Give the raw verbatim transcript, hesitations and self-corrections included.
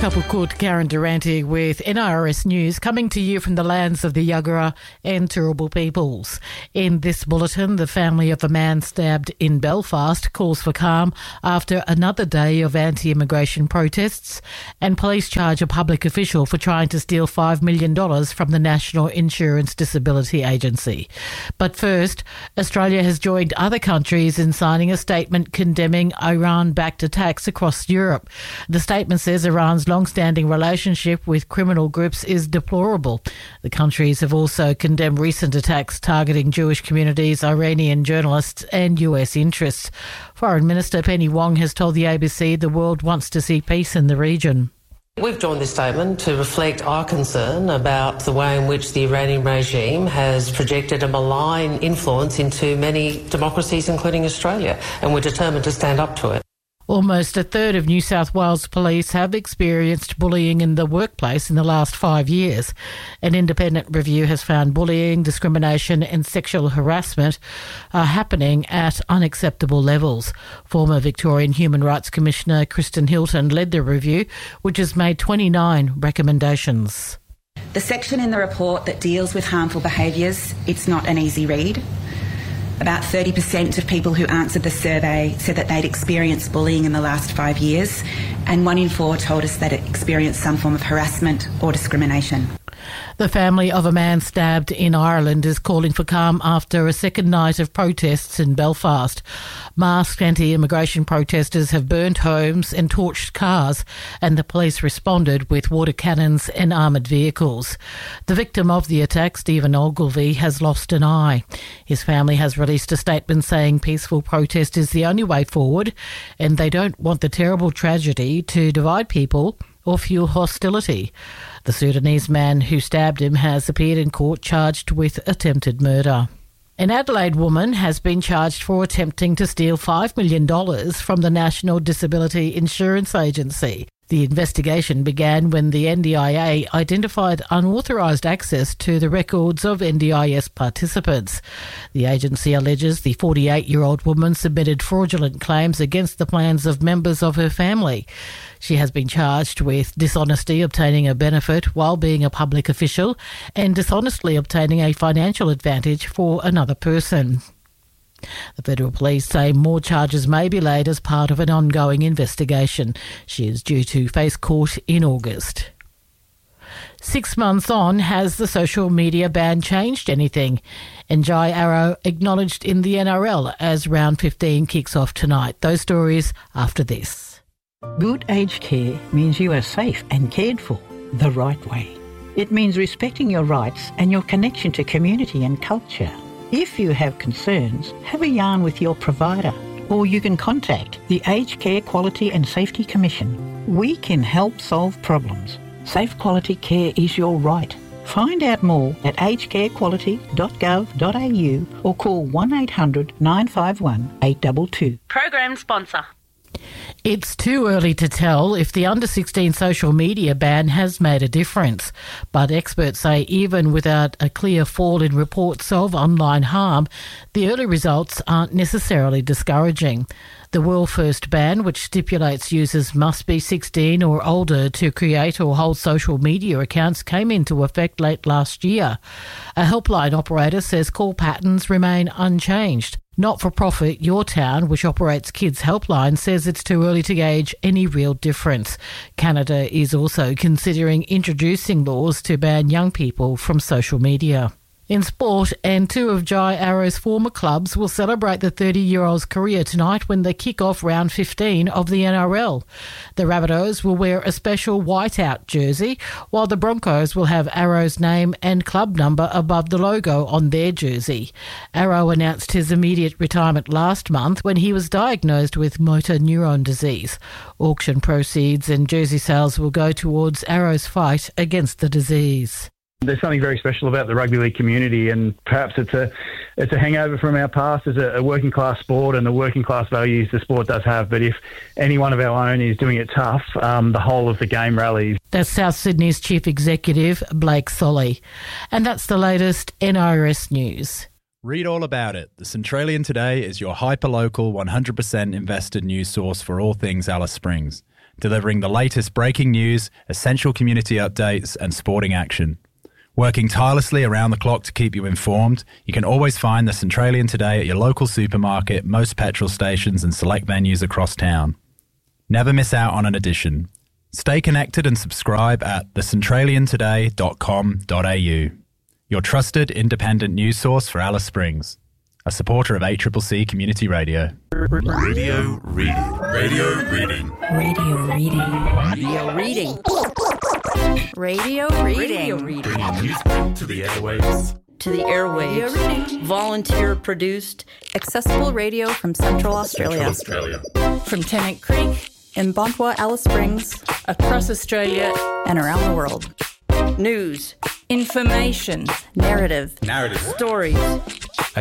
Kapukut, Karen Durante with N R S News, coming to you from the lands of the Yagara and Turrbal peoples. In this bulletin, the family of a man stabbed in Belfast calls for calm after another day of anti-immigration protests, and police charge a public official for trying to steal five million dollars from the National Insurance Disability Agency. But first, Australia has joined other countries in signing a statement condemning Iran-backed attacks across Europe. The statement says Iran's long-standing relationship with criminal groups is deplorable. The countries have also condemned recent attacks targeting Jewish communities, Iranian journalists and U S interests. Foreign Minister Penny Wong has told the A B C the world wants to see peace in the region. We've joined this statement to reflect our concern about the way in which the Iranian regime has projected a malign influence into many democracies, including Australia, and we're determined to stand up to it. Almost a third of New South Wales police have experienced bullying in the workplace in the last five years. An independent review has found bullying, discrimination and sexual harassment are happening at unacceptable levels. Former Victorian Human Rights Commissioner Kristen Hilton led the review, which has made twenty-nine recommendations. The section in the report that deals with harmful behaviours, it's not an easy read. About thirty percent of people who answered the survey said that they'd experienced bullying in the last five years, and one in four told us that it experienced some form of harassment or discrimination. The family of a man stabbed in Ireland is calling for calm after a second night of protests in Belfast. Masked anti-immigration protesters have burnt homes and torched cars, and the police responded with water cannons and armoured vehicles. The victim of the attack, Stephen Ogilvie, has lost an eye. His family has released a statement saying peaceful protest is the only way forward, and they don't want the terrible tragedy to divide people or fuel hostility. The Sudanese man who stabbed him has appeared in court charged with attempted murder. An Adelaide woman has been charged for attempting to steal five million dollars from the National Disability Insurance Agency. The investigation began when the N D I A identified unauthorised access to the records of N D I S participants. The agency alleges the forty-eight-year-old woman submitted fraudulent claims against the plans of members of her family. She has been charged with dishonesty obtaining a benefit while being a public official and dishonestly obtaining a financial advantage for another person. The Federal Police say more charges may be laid as part of an ongoing investigation. She is due to face court in August. Six months on, has the social media ban changed anything? And Jai Arrow acknowledged in the N R L as round fifteen kicks off tonight. Those stories after this. Good aged care means you are safe and cared for the right way. It means respecting your rights and your connection to community and culture. If you have concerns, have a yarn with your provider, or you can contact the Aged Care Quality and Safety Commission. We can help solve problems. Safe quality care is your right. Find out more at aged care quality dot gov dot a u or call one eight hundred nine five one eight two two. Program sponsor. It's too early to tell if the under sixteen social media ban has made a difference, but experts say even without a clear fall in reports of online harm, the early results aren't necessarily discouraging. The world-first ban, which stipulates users must be sixteen or older to create or hold social media accounts, came into effect late last year. A helpline operator says call patterns remain unchanged. Not-for-profit Your Town, which operates Kids Helpline, says it's too early to gauge any real difference. Canada is also considering introducing laws to ban young people from social media. In sport, and two of Jai Arrow's former clubs will celebrate the thirty-year-old's career tonight when they kick off round fifteen of the N R L. The Rabbitohs will wear a special whiteout jersey, while the Broncos will have Arrow's name and club number above the logo on their jersey. Arrow announced his immediate retirement last month when he was diagnosed with motor neuron disease. Auction proceeds and jersey sales will go towards Arrow's fight against the disease. There's something very special about the rugby league community, and perhaps it's a it's a hangover from our past as a, a working class sport and the working class values the sport does have. But if any one of our own is doing it tough, um, the whole of the game rallies. That's South Sydney's Chief Executive, Blake Solly. And that's the latest N R S News. Read all about it. The Centralian Today is your hyper-local, one hundred percent invested news source for all things Alice Springs. delivering the latest breaking news, essential community updates and sporting action. Working tirelessly around the clock to keep you informed, you can always find The Centralian Today at your local supermarket, most petrol stations and select venues across town. Never miss out on an edition. Stay connected and subscribe at the centralian today dot com dot a u. Your trusted independent news source for Alice Springs. A supporter of A C C C Community Radio. Radio reading. Radio reading. Radio reading. Radio reading. Radio reading. Bringing newsprint to the airwaves. To the airwaves. Volunteer produced. Accessible radio from Central Australia. Central Australia. From Tennant Creek in Bontwa, Alice Springs. Across Australia and around the world. News. Information. Narrative. Narrative. Stories.